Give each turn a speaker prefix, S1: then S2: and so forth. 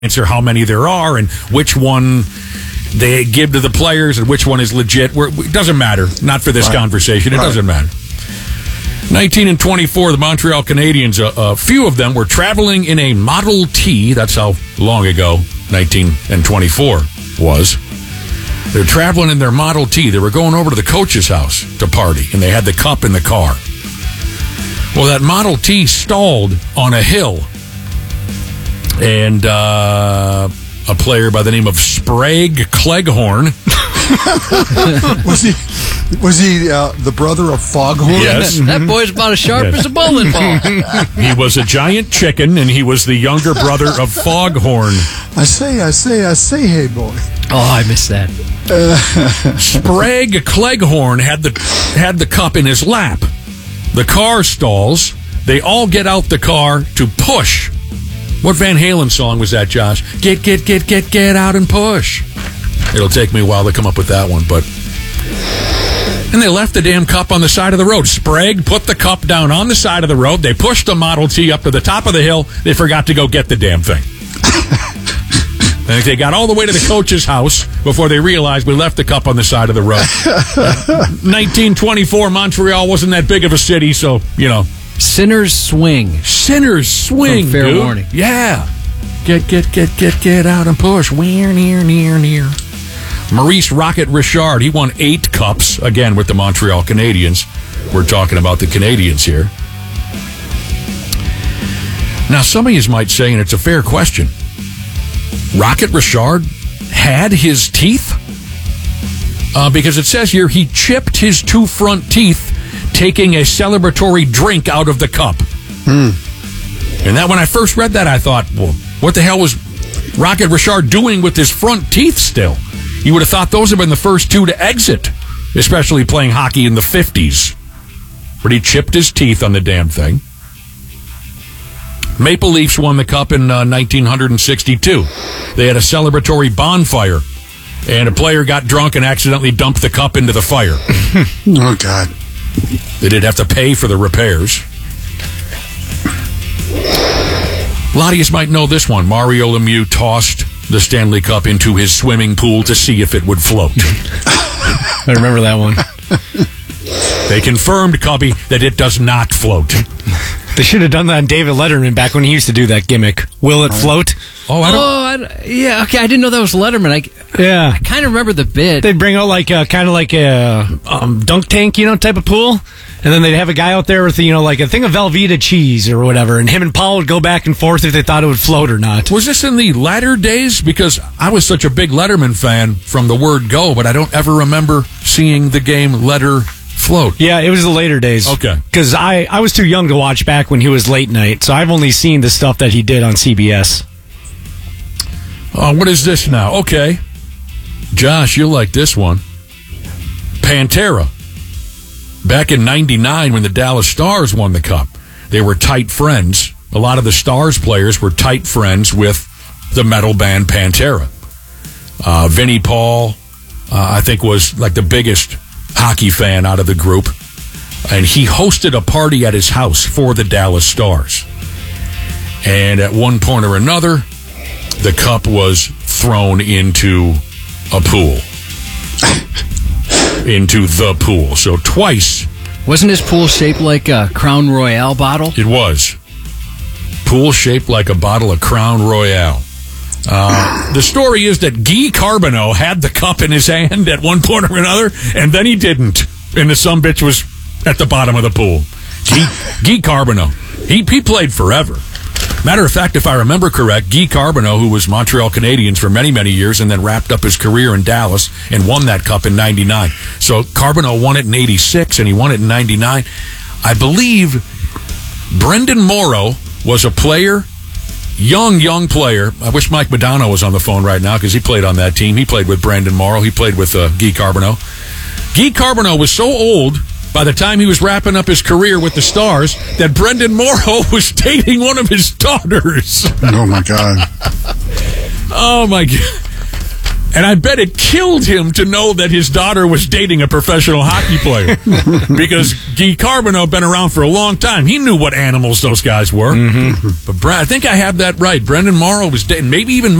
S1: answer how many there are and which one they give to the players and which one is legit. It doesn't matter. Not for this conversation. It doesn't matter. 19 and 24, the Montreal Canadiens, a few of them were traveling in a Model T. That's how long ago 19 and 24 was. They're traveling in their Model T. They were going over to the coach's house to party, and they had the cup in the car. Well, that Model T stalled on a hill, and a player by the name of Sprague Cleghorn.
S2: Was he the brother of Foghorn?
S1: Yes.
S3: That boy's about as sharp as a bowling ball.
S1: He was a giant chicken, and he was the younger brother of Foghorn.
S2: I say, hey, boy.
S3: Oh, I missed that.
S1: Sprague Cleghorn had the cup in his lap. The car stalls. They all get out the car to push. What Van Halen song was that, Josh? Get out and push. It'll take me a while to come up with that one, but... And they left the damn cup on the side of the road. Sprague put the cup down on the side of the road. They pushed the Model T up to the top of the hill. They forgot to go get the damn thing. I think they got all the way to the coach's house before they realized we left the cup on the side of the road. 1924, Montreal wasn't that big of a city, so, you know.
S3: Sinner's swing.
S1: Sinner's swing,
S3: From Fair
S1: dude.
S3: Warning.
S1: Yeah. Get out and push. Near. Maurice Rocket Richard, he won 8 cups, again, with the Montreal Canadiens. We're talking about the Canadiens here. Now, some of you might say, and it's a fair question, Rocket Richard had his teeth? Because it says here he chipped his 2 front teeth taking a celebratory drink out of the cup. And that when I first read that, I thought, well, what the hell was Rocket Richard doing with his front teeth still? You would have thought those have been the first 2 to exit, especially playing hockey in the 50s. But he chipped his teeth on the damn thing. Maple Leafs won the cup in 1962. They had a celebratory bonfire, and a player got drunk and accidentally dumped the cup into the fire.
S2: Oh, God.
S1: They did have to pay for the repairs. A lot of you might know this one. Mario Lemieux tossed the Stanley Cup into his swimming pool to see if it would float.
S3: I remember that one.
S1: They confirmed, Cubby, that it does not float.
S4: They should have done that on David Letterman back when he used to do that gimmick. Will it float?
S1: Oh, I
S3: didn't know that was Letterman. I kind of remember the bit.
S4: They'd bring out kind of like a dunk tank, type of pool, and then they'd have a guy out there with like a thing of Velveeta cheese or whatever, and him and Paul would go back and forth if they thought it would float or not.
S1: Was this in the latter days? Because I was such a big Letterman fan from the word go, but I don't ever remember seeing the game Letter float.
S4: Yeah, it was the later days.
S1: Okay.
S4: Because I was too young to watch back when he was late night, so I've only seen the stuff that he did on CBS.
S1: What is this now? Okay. Josh, you'll like this one. Pantera. Back in 99 when the Dallas Stars won the cup, they were tight friends. A lot of the Stars players were tight friends with the metal band Pantera. Vinnie Paul, I think, was like the biggest hockey fan out of the group, and he hosted a party at his house for the Dallas Stars. And at one point or another, the cup was thrown into a pool. Into the pool. So twice.
S3: Wasn't his pool shaped like a Crown Royale bottle?
S1: It was. Pool shaped like a bottle of Crown Royale. The story is that Guy Carbonneau had the cup in his hand at one point or another, and then he didn't. And the sumbitch was at the bottom of the pool. Guy Carbonneau. He played forever. Matter of fact, if I remember correct, Guy Carbonneau, who was Montreal Canadiens for many, many years and then wrapped up his career in Dallas and won that cup in 99. So Carbonneau won it in 86 and he won it in 99. I believe Brendan Morrow was a player, young player. I wish Mike Madonna was on the phone right now because he played on that team. He played with Brendan Morrow. He played with Guy Carbonneau. Guy Carbonneau was so old by the time he was wrapping up his career with the Stars that Brendan Morrow was dating one of his daughters.
S2: Oh, my God.
S1: Oh, my God. And I bet it killed him to know that his daughter was dating a professional hockey player. Because Guy Carbonneau been around for a long time. He knew what animals those guys were. But I think I have that right. Brendan Morrow was dating, maybe even